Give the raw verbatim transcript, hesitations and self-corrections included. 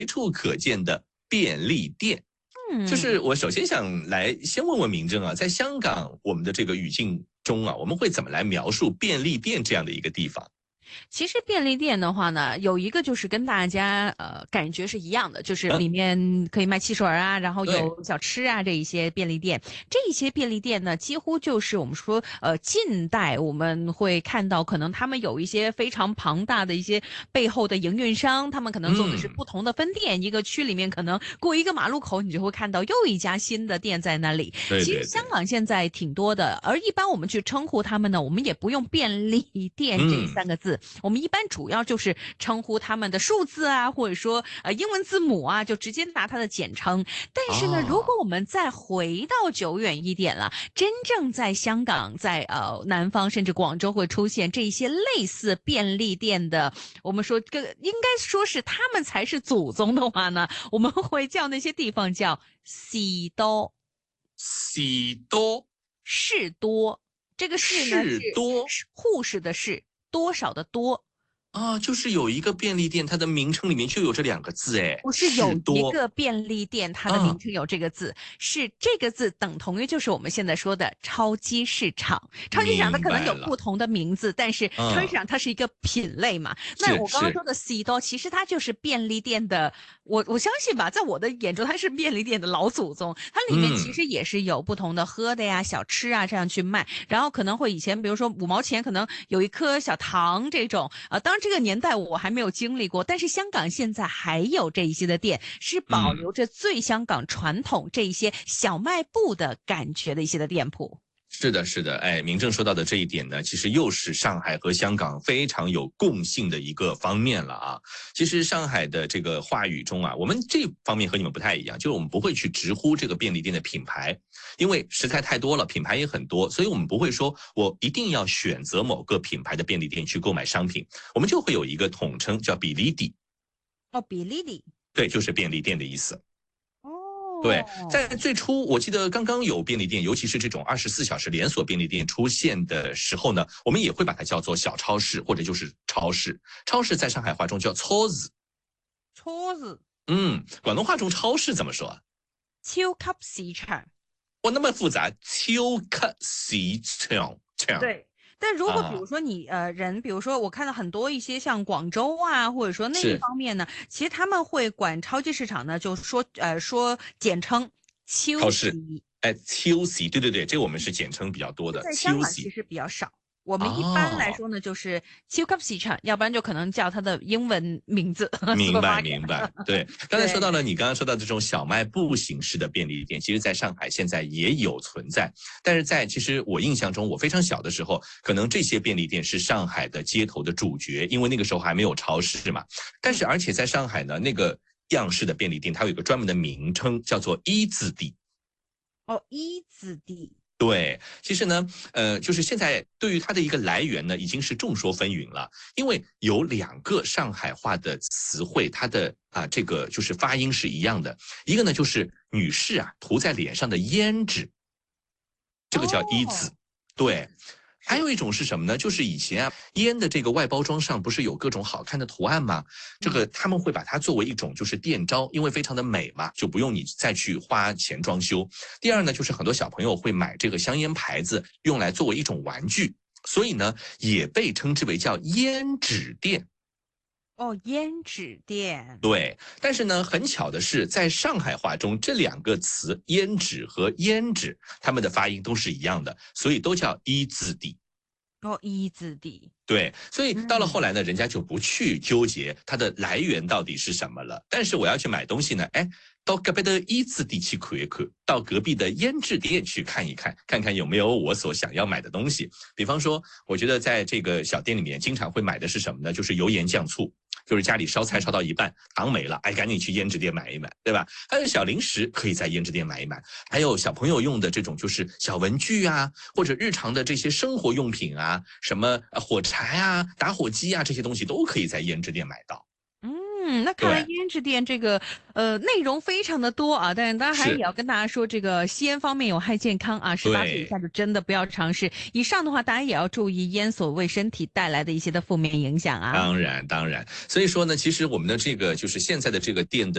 处可见的便利店。 嗯， 就是我首先想来先问问明正啊，在香港我们的这个语境中啊，我们会怎么来描述便利店这样的一个地方？ 其实便利店的话呢，有一个就是跟大家呃感觉是一样的，就是嗯， 里面可以卖汽水啊，然后对， 有小吃啊这一些便利店。这一些便利店呢，几乎就是我们说呃近代我们会看到，可能他们有一些非常庞大的一些背后的营运商，他们可能做的是嗯， 不同的分店，一个区里面可能过一个马路口，你就会看到又一家新的店在那里。其实对对对， 香港现在挺多的，而一般我们去称呼他们呢，我们也不用便利店这嗯， 三个字。我们一般主要就是称呼他们的数字啊，或者说呃英文字母啊，就直接拿它的简称。但是呢，如啊， 果我们再回到久远一点了，真正在香港、在呃南方甚至广州会出现这一些类似便利店的，我们说这个应该说是他们才是祖宗的话呢，我们会叫那些地方叫士多。 喜多士多，这个士呢是士多是护士的士，多少的多。 啊，就是有一个便利店，它的名称里面就有这两个字，哎， 不是有一士多， 个便利店，它的名嗯， 称有这个字，是这个字等同于就是我们现在说的超级市场。超级市场它可能有明白了， 不同的名字，但是超级市嗯， 场它是一个品类嘛。那是是， 我刚刚说的 C 多，其实它就是便利店的，我我相信吧，在我的眼中它是便利店的老祖宗。它里面其嗯。 实也是有不同的喝的呀、小吃啊这样去卖，然后可能会以前比如说五毛钱可能有一颗小糖这种，啊、呃，当然这个年代我还没有经历过，但是香港现在还有这一些的店是保嗯， 留着最香港传统这一些小卖部的感觉的一些的店铺。 是的，是的，哎，明正说到的这一点呢，其实又是上海和香港非常有共性的一个方面了啊。其实上海的这个话语中啊，我们这方面和你们不太一样，就是我们不会去直呼这个便利店的品牌，因为实在太多了，品牌也很多，所以我们不会说我一定要选择某个品牌的便利店去购买商品，我们就会有一个统称叫比利底， 哦，比利利。 对，就是便利店的意思。对，在哦， 最初，我记得刚刚有便利店，尤其是这种二十四小时连锁便利店出现的时候呢，我们也会把它叫做小超市或者就是超市。超市在上海话中叫超市， 搓子， 嗯，广东话中超市怎么说啊？ 超級市场。 哇，那么复杂，超级市场，这样对，但如果比啊， 如说你呃人，比如说我看到很多一些像广州啊，或者说那一是方面呢，其实他们会管超级市场呢，就说呃说简称秋超市， 席。 哎，超市，对对对，这个我们是简称比较多的， 在香超市港其实比较少。我们一般来啊。 说呢，就是超级市场，要不然就可能叫它的英文名字明白 supermarket。 明白，对，刚才说到了对， 你刚刚说到这种小卖部形式的便利店，其实在上海现在也有存在，但是在其实我印象中，我非常小的时候，可能这些便利店是上海的街头的主角，因为那个时候还没有超市嘛。但是嗯， 而且在上海呢，那个样式的便利店，它有一个专门的名称，叫做一字地。 哦，一字地。 对，其实呢，呃，就是现在对于它的一个来源呢，已经是众说纷纭了。因为有两个上海话的词汇，它的啊、呃、这个就是发音是一样的。一个呢就是女士啊涂在脸上的胭脂，这个叫一字。 哦， 对，还是， 有一种是什么呢？就是以前啊，烟的这个外包装上不是有各种好看的图案吗？这嗯， 个他们会把它作为一种就是店招，因为非常的美嘛，就不用你再去花钱装修。第二呢， 嗯， 就是很多小朋友会买这个香烟牌子，用来作为一种玩具，所以呢，也被称之为叫胭脂店。 哦，胭脂店。 对，但是呢，很巧的是，在上海话中，这两个词胭脂和胭脂，它们的发音都是一样的，所以都叫一字地。 哦，一字地。 对，所以到了后嗯。 来呢，人家就不去纠结它的来源到底是什么了。但是我要去买东西呢，哎，到隔壁的一字地去看一看，到隔壁的胭脂店去看一看，看看有没有我所想要买的东西。比方说，我觉得在这个小店里面，经常会买的是什么呢？就是油盐酱醋。就是家里烧菜烧到一半，糖没了，哎，赶紧去胭脂店买一买，对吧？还有小零食可以在胭脂店买一买，还有小朋友用的这种就是小文具啊，或者日常的这些生活用品啊，什么火柴啊、打火机啊这些东西都可以在胭脂店买到。 嗯， 嗯，那看来对， 腌制店这个呃内容非常的多啊，但是当然还也是， 要跟大家说，这个吸烟方面有害健康啊，十八岁以下对。 就真的不要尝试。以上的话，大家也要注意烟所为身体带来的一些的负面影响啊。 当然，当然，所以说呢，其实我们的这个就是现在的这个店的。